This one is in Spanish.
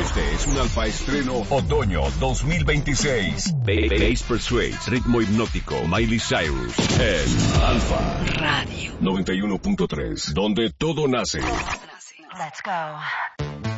Este es un Alfa estreno otoño 2026. Bass Persuade, ritmo hipnótico, Miley Cyrus. Es Alfa Radio 91.3, donde todo nace. Let's go.